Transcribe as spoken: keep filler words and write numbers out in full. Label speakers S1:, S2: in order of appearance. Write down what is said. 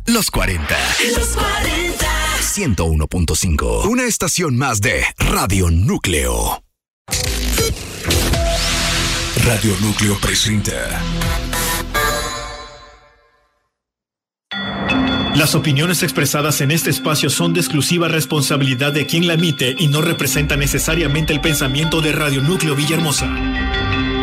S1: Los cuarenta.
S2: Los cuarenta.
S1: ciento uno punto cinco. Una estación más de Radio Núcleo. Radio Núcleo presenta.
S3: Las opiniones expresadas en este espacio son de exclusiva responsabilidad de quien la emite y no representan necesariamente el pensamiento de Radio Núcleo Villahermosa.